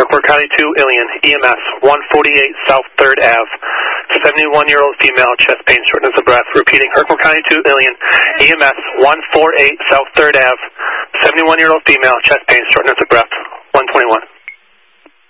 Herkimer County 2, Ilion, EMS 148 South 3rd Ave. 71-year-old female, chest pain, shortness of breath. Repeating, Herkimer County 2, Ilion, EMS 148 South 3rd Ave. 71-year-old female, chest pain, shortness of breath. 121.